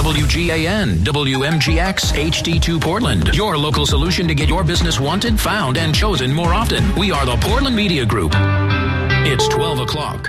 WGAN, WMGX, HD2 Portland. Your local solution to get your business wanted, found, and chosen more often. We are the Portland Media Group. It's 12 o'clock.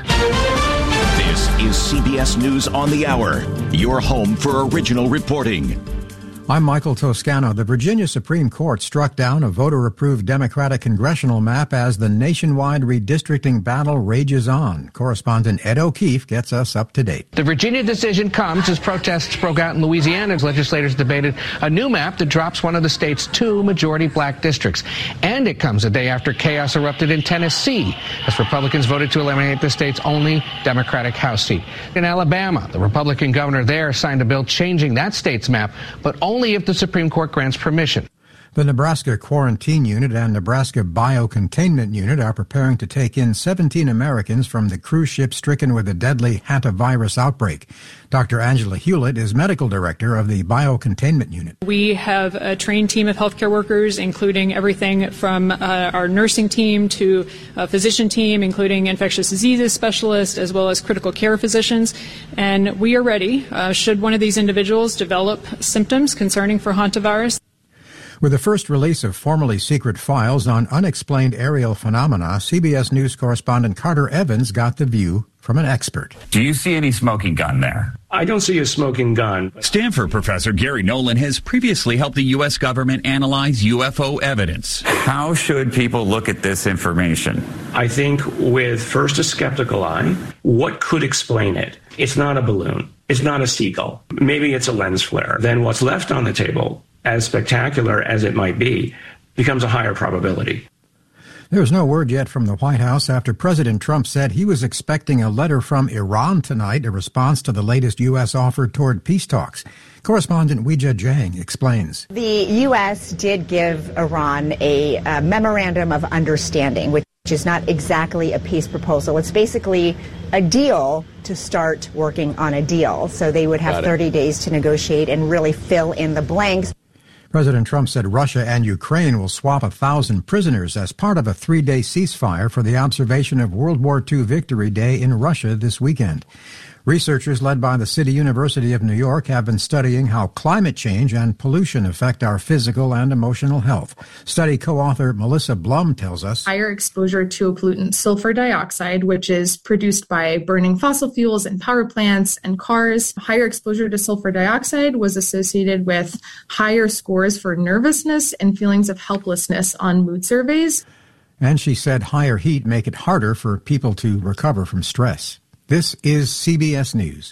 This is CBS News on the Hour, your home for original reporting. I'm Michael Toscano. The Virginia Supreme Court struck down a voter-approved Democratic congressional map as the nationwide redistricting battle rages on. Correspondent Ed O'Keefe gets us up to date. The Virginia decision comes as protests broke out in Louisiana as legislators debated a new map that drops one of the state's 2 majority black districts. And it comes a day after chaos erupted in Tennessee as Republicans voted to eliminate the state's only Democratic House seat. In Alabama, the Republican governor there signed a bill changing that state's map, but only if the Supreme Court grants permission. The Nebraska Quarantine Unit and Nebraska Biocontainment Unit are preparing to take in 17 Americans from the cruise ship stricken with a deadly hantavirus outbreak. Dr. Angela Hewlett is medical director of the Biocontainment Unit. We have a trained team of healthcare workers, including everything from our nursing team to a physician team, including infectious diseases specialists, as well as critical care physicians. And we are ready should one of these individuals develop symptoms concerning for hantavirus. With the first release of formerly secret files on unexplained aerial phenomena, CBS News correspondent Carter Evans got the view from an expert. Do you see any smoking gun there? I don't see a smoking gun. Stanford professor Gary Nolan has previously helped the U.S. government analyze UFO evidence. How should people look at this information? I think with first a skeptical eye, what could explain it? It's not a balloon. It's not a seagull. Maybe it's a lens flare. Then what's left on the table, as spectacular as it might be, becomes a higher probability. There's no word yet from the White House after President Trump said he was expecting a letter from Iran tonight, a response to the latest U.S. offer toward peace talks. Correspondent Weijia Jiang explains. The U.S. did give Iran a memorandum of understanding, which is not exactly a peace proposal. It's basically a deal to start working on a deal. So they would have 30 days to negotiate and really fill in the blanks. President Trump said Russia and Ukraine will swap 1,000 prisoners as part of a 3-day ceasefire for the observation of World War II Victory Day in Russia this weekend. Researchers led by the City University of New York have been studying how climate change and pollution affect our physical and emotional health. Study co-author Melissa Blum tells us higher exposure to a pollutant, sulfur dioxide, which is produced by burning fossil fuels in power plants and cars. Higher exposure to sulfur dioxide was associated with higher scores for nervousness and feelings of helplessness on mood surveys. And she said higher heat make it harder for people to recover from stress. This is CBS News.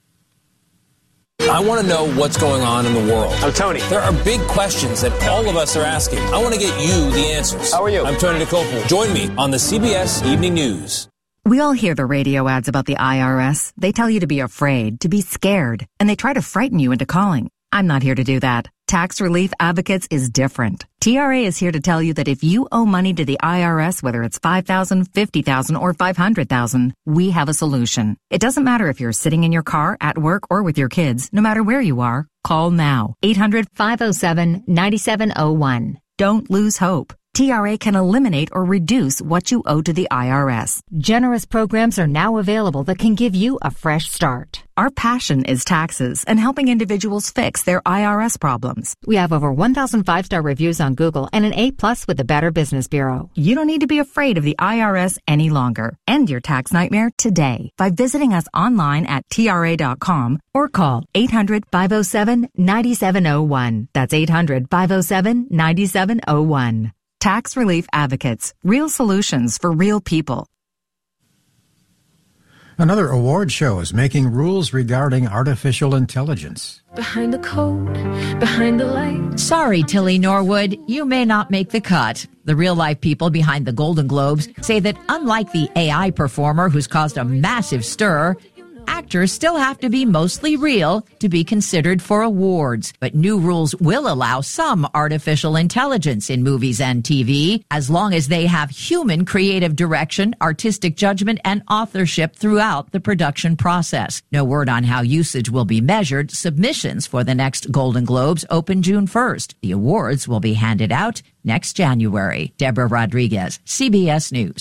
I want to know what's going on in the world. I'm Tony. There are big questions that all of us are asking. I want to get you the answers. How are you? I'm Tony DeCopel. Join me on the CBS Evening News. We all hear the radio ads about the IRS. They tell you to be afraid, to be scared, and they try to frighten you into calling. I'm not here to do that. Tax Relief Advocates is different. TRA is here to tell you that if you owe money to the IRS, whether it's $5,000, $50,000, or $500,000, we have a solution. It doesn't matter if you're sitting in your car, at work, or with your kids. No matter where you are, call now. 800-507-9701. Don't lose hope. TRA can eliminate or reduce what you owe to the IRS. Generous programs are now available that can give you a fresh start. Our passion is taxes and helping individuals fix their IRS problems. We have over 1,000 5-star reviews on Google and an A+ with the Better Business Bureau. You don't need to be afraid of the IRS any longer. End your tax nightmare today by visiting us online at TRA.com or call 800-507-9701. That's 800-507-9701. Tax Relief Advocates. Real solutions for real people. Another award show is making rules regarding artificial intelligence. Behind the code, behind the light. Sorry, Tilly Norwood, you may not make the cut. The real-life people behind the Golden Globes say that unlike the AI performer who's caused a massive stir, actors still have to be mostly real to be considered for awards. But new rules will allow some artificial intelligence in movies and TV, as long as they have human creative direction, artistic judgment, and authorship throughout the production process. No word on how usage will be measured. Submissions for the next Golden Globes open June 1st. The awards will be handed out next January. Deborah Rodriguez, CBS News.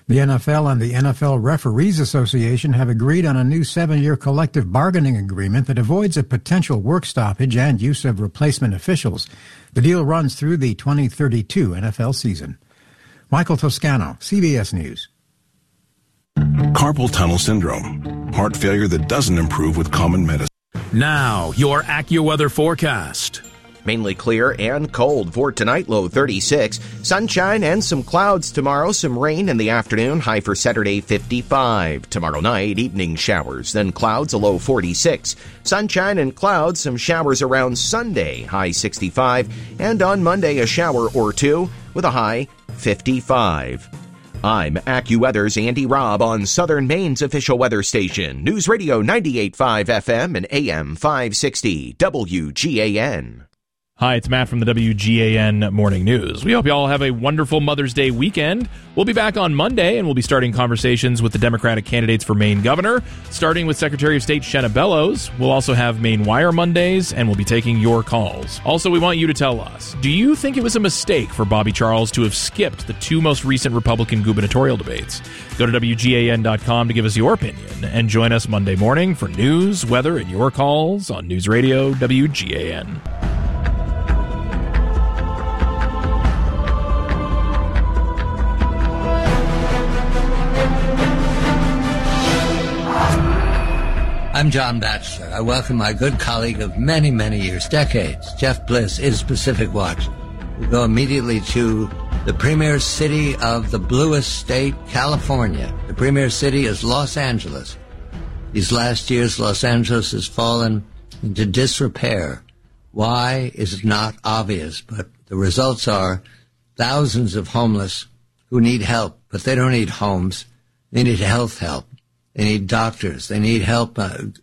The NFL and the NFL Referees Association have agreed on a new 7-year collective bargaining agreement that avoids a potential work stoppage and use of replacement officials. The deal runs through the 2032 NFL season. Michael Toscano, CBS News. Carpal tunnel syndrome, heart failure that doesn't improve with common medicine. Now, your AccuWeather forecast. Mainly clear and cold for tonight, low 36. Sunshine and some clouds tomorrow, some rain in the afternoon, high for Saturday 55. Tomorrow night, evening showers, then clouds, a low 46. Sunshine and clouds, some showers around Sunday, high 65. And on Monday, a shower or two with a high 55. I'm AccuWeather's Andy Robb on Southern Maine's official weather station, News Radio 98.5 FM and AM 560 WGAN. Hi, it's Matt from the WGAN Morning News. We hope you all have a wonderful Mother's Day weekend. We'll be back on Monday, and we'll be starting conversations with the Democratic candidates for Maine governor, starting with Secretary of State Shenna Bellows. We'll also have Maine Wire Mondays, and we'll be taking your calls. Also, we want you to tell us, do you think it was a mistake for Bobby Charles to have skipped the 2 most recent Republican gubernatorial debates? Go to WGAN.com to give us your opinion, and join us Monday morning for news, weather, and your calls on News Radio WGAN. I'm John Batchelor. I welcome my good colleague of many, many years, decades, Jeff Bliss, is Pacific Watch. We go immediately to the premier city of the bluest state, California. The premier city is Los Angeles. These last years, Los Angeles has fallen into disrepair. Why is not obvious, but the results are thousands of homeless who need help, but they don't need homes. They need health help. They need doctors. They need help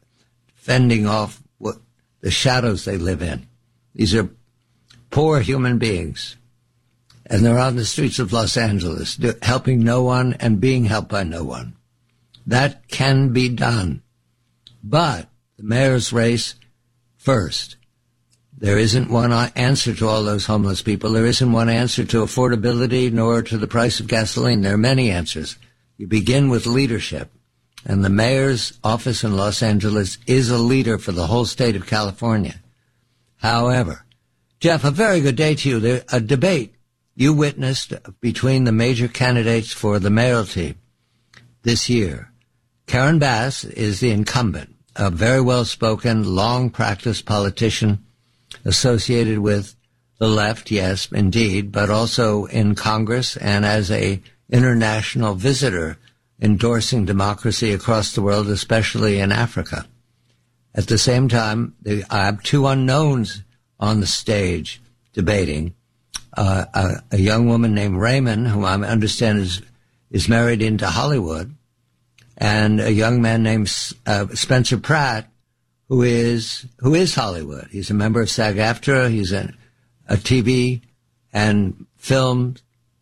fending off the shadows they live in. These are poor human beings. And they're on the streets of Los Angeles, helping no one and being helped by no one. That can be done. But the mayor's race first. There isn't one answer to all those homeless people. There isn't one answer to affordability nor to the price of gasoline. There are many answers. You begin with leadership. And the mayor's office in Los Angeles is a leader for the whole state of California. However, Jeff, a very good day to you. A debate you witnessed between the major candidates for the mayoralty this year. Karen Bass is the incumbent, a very well-spoken, long-practiced politician associated with the left, yes, indeed, but also in Congress and as a international visitor endorsing democracy across the world, especially in Africa. At the same time, I have 2 unknowns on the stage debating. A young woman named Raymond, whom I understand is married into Hollywood, and a young man named Spencer Pratt, who is Hollywood. He's a member of SAG-AFTRA. He's a TV and film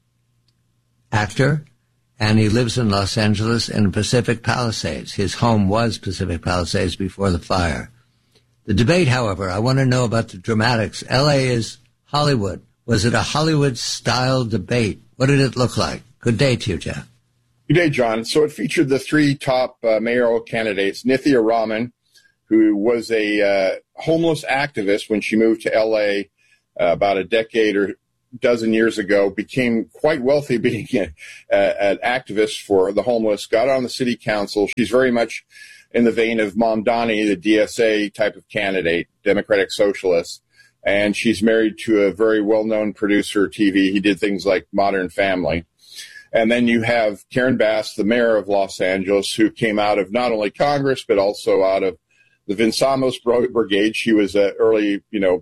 actor. And he lives in Los Angeles in Pacific Palisades. His home was Pacific Palisades before the fire. The debate, however, I want to know about the dramatics. L.A. is Hollywood. Was it a Hollywood-style debate? What did it look like? Good day to you, Jeff. Good day, John. So it featured the 3 top mayoral candidates. Nithya Raman, who was a homeless activist when she moved to L.A. About a decade or dozen years ago, became quite wealthy being an activist for the homeless, got on the city council. She's very much in the vein of Mamdani, the DSA type of candidate, Democratic Socialist. And she's married to a very well-known producer of TV. He did things like Modern Family. And then you have Karen Bass, the mayor of Los Angeles, who came out of not only Congress, but also out of the Vinsamos Brigade. She was an early,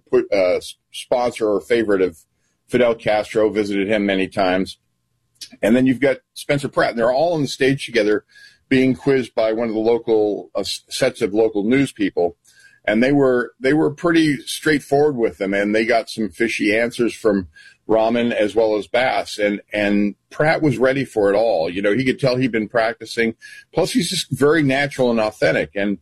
sponsor or favorite of Fidel Castro, visited him many times. And then you've got Spencer Pratt, and they're all on the stage together being quizzed by one of the local sets of local news people. And they were pretty straightforward with them, and they got some fishy answers from Raman as well as Bass. And Pratt was ready for it all. He could tell he'd been practicing. Plus, he's just very natural and authentic. And,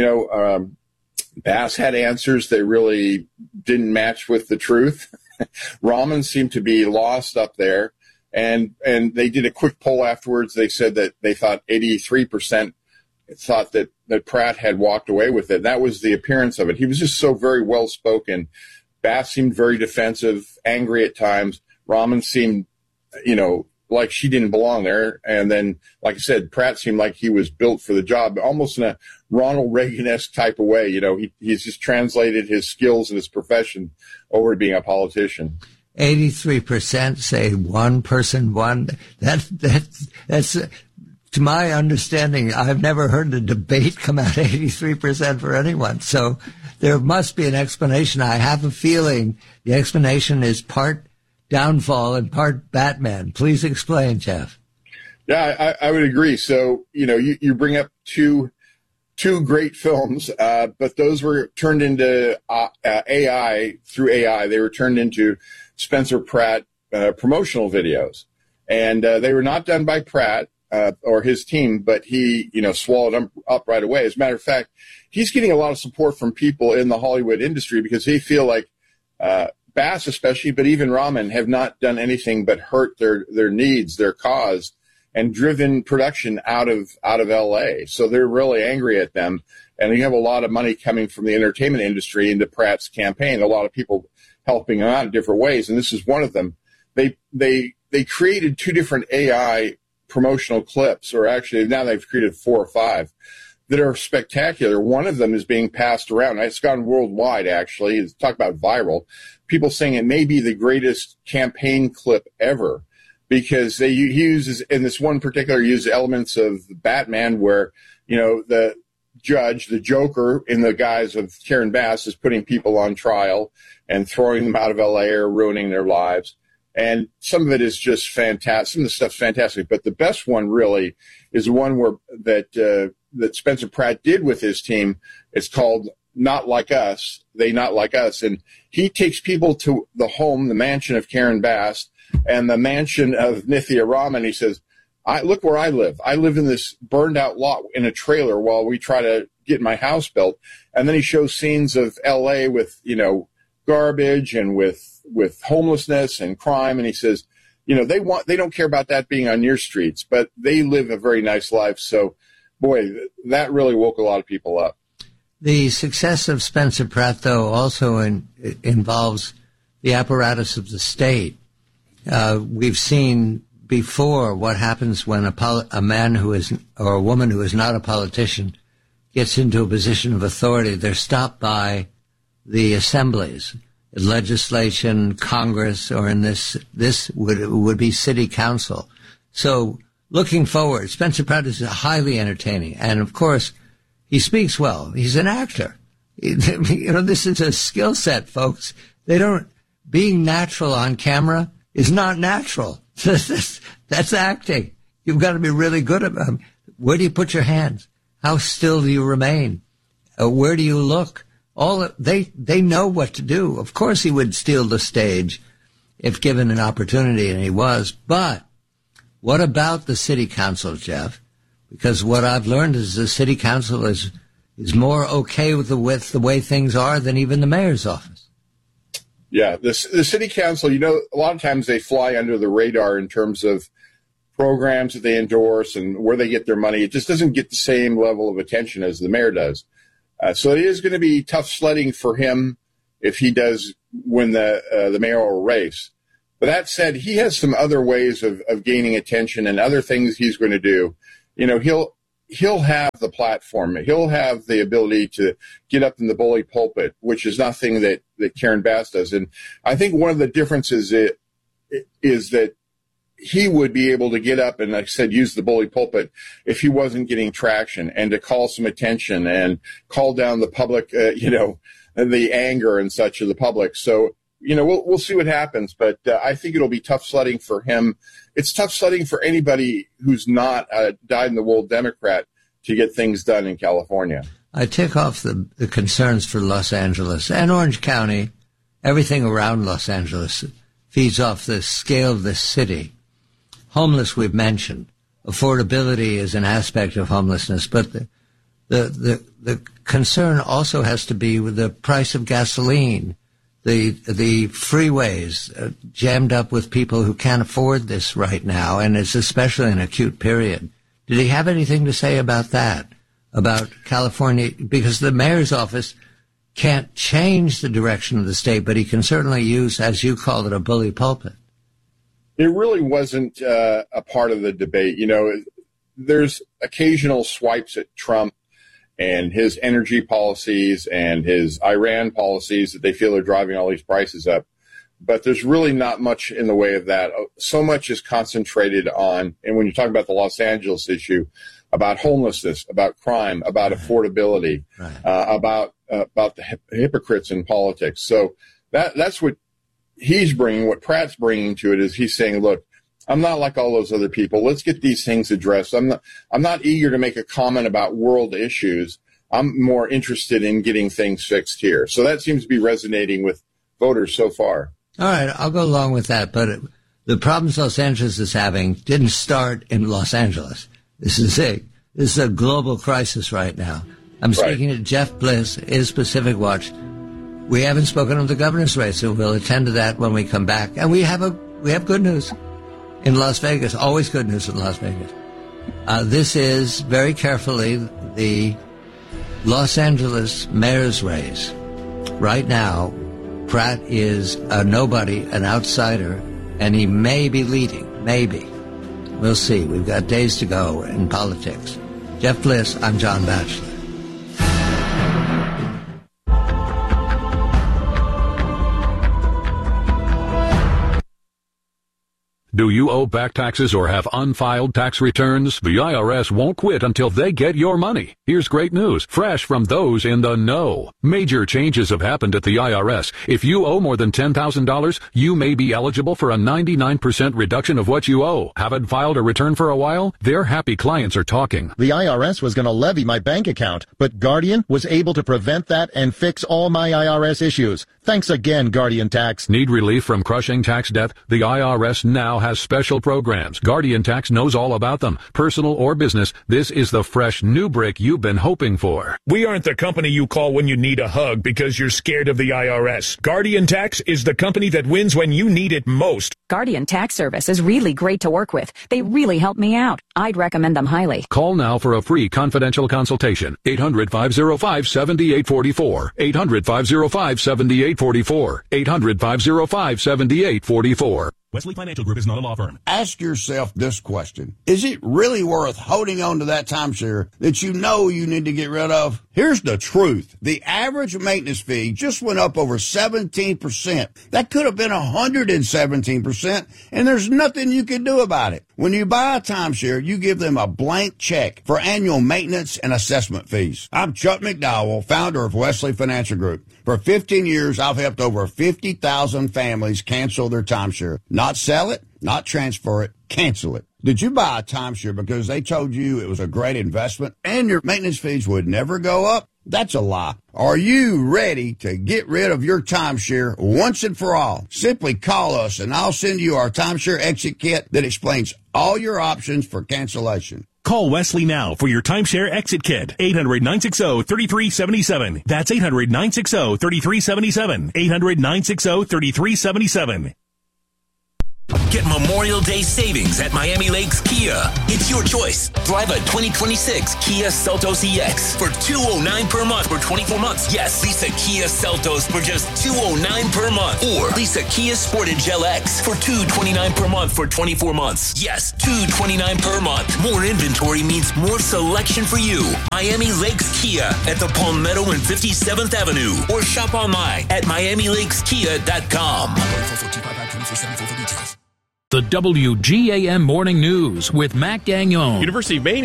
Bass had answers that really didn't match with the truth. Raman seemed to be lost up there. And they did a quick poll afterwards. They said that they thought 83% thought that Pratt had walked away with it. That was the appearance of it. He was just so very well spoken. Bass seemed very defensive, angry at times. Raman seemed, like she didn't belong there. And then, like I said, Pratt seemed like he was built for the job, almost in a Ronald Reagan-esque type of way. He's just translated his skills and his profession over to being a politician. 83% say one person won. That's to my understanding, I've never heard a debate come out 83% for anyone. So there must be an explanation. I have a feeling the explanation is part downfall and part Batman. Please explain, Jeff. Yeah, I would agree. So, you bring up two great films, but those were turned into AI through AI. They were turned into Spencer Pratt promotional videos. And they were not done by Pratt or his team, but he, swallowed them up right away. As a matter of fact, he's getting a lot of support from people in the Hollywood industry because they feel like Bass especially, but even Raman have not done anything but hurt their needs, their cause, and driven production out of L.A. So they're really angry at them. And you have a lot of money coming from the entertainment industry into Pratt's campaign, a lot of people helping him out in different ways, and this is one of them. They created two different AI promotional clips, or actually now they've created 4 or 5 that are spectacular. One of them is being passed around. It's gone worldwide, actually. It's talk about viral. People saying it may be the greatest campaign clip ever because he uses, in this one particular, uses elements of Batman where, the judge, the Joker, in the guise of Karen Bass, is putting people on trial and throwing them out of L.A. or ruining their lives. And some of it is just fantastic. Some of the stuff's fantastic. But the best one really is the one that Spencer Pratt did with his team. It's called Not Like Us, They Not Like Us. And he takes people to the home, the mansion of Karen Bass and the mansion of Nithya Raman. He says, look where I live. I live in this burned out lot in a trailer while we try to get my house built. And then he shows scenes of L.A. with, garbage and with homelessness and crime. And he says, they don't care about that being on your streets, but they live a very nice life. So, boy, that really woke a lot of people up. The success of Spencer Pratt, though, also involves the apparatus of the state. We've seen before what happens when a man who is, or a woman who is not a politician gets into a position of authority. They're stopped by the assemblies, legislation, Congress, or in this would be city council. So looking forward, Spencer Pratt is highly entertaining. And of course, he speaks well. He's an actor. This is a skill set, folks. Being natural on camera is not natural. That's acting. You've got to be really good at it. Where do you put your hands? How still do you remain? Where do you look? They know what to do. Of course he would steal the stage if given an opportunity, and he was. But what about the city council, Jeff? Because what I've learned is the city council is more okay with the way things are than even the mayor's office. Yeah, the city council, a lot of times they fly under the radar in terms of programs that they endorse and where they get their money. It just doesn't get the same level of attention as the mayor does. So it is going to be tough sledding for him if he does win the mayoral race. But that said, he has some other ways of gaining attention and other things he's going to do. He'll have the platform. He'll have the ability to get up in the bully pulpit, which is nothing that Karen Bass does. And I think one of the differences is that he would be able to get up and, like I said, use the bully pulpit if he wasn't getting traction, and to call some attention and call down the public, the anger and such of the public. So, we'll see what happens, but I think it'll be tough sledding for him. It's tough sledding for anybody who's not a dyed-in-the-wool Democrat to get things done in California. I take off the concerns for Los Angeles and Orange County. Everything around Los Angeles feeds off the scale of this city. Homeless, we've mentioned. Affordability is an aspect of homelessness, but the concern also has to be with the price of gasoline, the freeways jammed up with people who can't afford this right now, and it's especially an acute period. Did he have anything to say about that, about California? Because the mayor's office can't change the direction of the state, but he can certainly use, as you call it, a bully pulpit. It really wasn't a part of the debate. You know, there's occasional swipes at Trump and his energy policies and his Iran policies that they feel are driving all these prices up. But there's really not much in the way of that. So much is concentrated on, and when you talk about the Los Angeles issue, about homelessness, about crime, about affordability, about the hypocrites in politics. So that's what he's bringing. What Pratt's bringing to it is he's saying, look, I'm not like all those other people. Let's get these things addressed. I'm not eager to make a comment about world issues. I'm more interested in getting things fixed here. So that seems to be resonating with voters so far. All right, I'll go along with that. But the problems Los Angeles is having didn't start in Los Angeles. This is a global crisis right now. I'm speaking to Jeff Bliss, is Pacific Watch. We haven't spoken of the governor's race, so we'll attend to that when we come back. And we have good news in Las Vegas. Always good news in Las Vegas. This is, very carefully, the Los Angeles mayor's race. Right now, Pratt is a nobody, an outsider, and he may be leading. Maybe. We'll see. We've got days to go in politics. Jeff Bliss, I'm John Batchelor. Do you owe back taxes or have unfiled tax returns? The IRS won't quit until they get your money. Here's great news, fresh from those in the know. Major changes have happened at the IRS. If you owe more than $10,000, you may be eligible for a 99% reduction of what you owe. Haven't filed a return for a while? Their happy clients are talking. The IRS was going to levy my bank account, but Guardian was able to prevent that and fix all my IRS issues. Thanks again, Guardian Tax. Need relief from crushing tax debt? The IRS now has special programs. Guardian Tax knows all about them. Personal or business, this is the fresh new break you've been hoping for. We aren't the company you call when you need a hug because you're scared of the IRS. Guardian Tax is the company that wins when you need it most. Guardian Tax Service is really great to work with. They really help me out. I'd recommend them highly. Call now for a free confidential consultation. 800-505-7844. 800-505-7844. 800-505-7844. Wesley Financial Group is not a law firm. Ask yourself this question. Is it really worth holding on to that timeshare that you know you need to get rid of? Here's the truth. The average maintenance fee just went up over 17%. That could have been 117%, and there's nothing you can do about it. When you buy a timeshare, you give them a blank check for annual maintenance and assessment fees. I'm Chuck McDowell, founder of Wesley Financial Group. For 15 years, I've helped over 50,000 families cancel their timeshare. Not sell it, not transfer it, cancel it. Did you buy a timeshare because they told you it was a great investment and your maintenance fees would never go up? That's a lie. Are you ready to get rid of your timeshare once and for all? Simply call us and I'll send you our timeshare exit kit that explains all your options for cancellation. Call Wesley now for your timeshare exit kit. 800-960-3377. That's 800-960-3377. 800-960-3377. Get Memorial Day savings at Miami Lakes Kia. It's your choice. Drive a 2026 Kia Seltos EX for $209 per month for 24 months. Yes, lease a Kia Seltos for just $209 per month. Or lease a Kia Sportage LX for $229 per month for 24 months. Yes, $229 per month. More inventory means more selection for you. Miami Lakes Kia at the Palmetto and 57th Avenue. Or shop online at MiamiLakesKia.com. The WGAM Morning News with Matt Gagnon. University of Maine